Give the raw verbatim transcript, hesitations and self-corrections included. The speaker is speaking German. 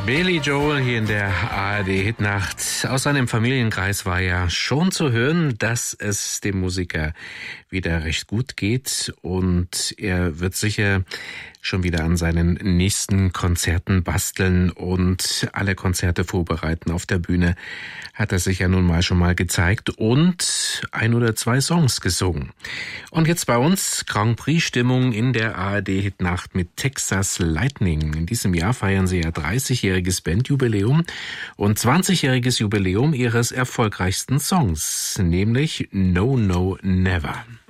Billy Joel hier in der A R D-Hitnacht. Aus seinem Familienkreis war ja schon zu hören, dass es dem Musiker wieder recht gut geht und er wird sicher schon wieder an seinen nächsten Konzerten basteln und alle Konzerte vorbereiten. Auf der Bühne hat er sich ja nun mal schon mal gezeigt und ein oder zwei Songs gesungen. Und jetzt bei uns Grand Prix-Stimmung in der A R D-Hitnacht mit Texas Lightning. In diesem Jahr feiern sie ja dreißigjähriges Bandjubiläum und zwanzigjähriges Jubiläum ihres erfolgreichsten Songs, nämlich No No Never.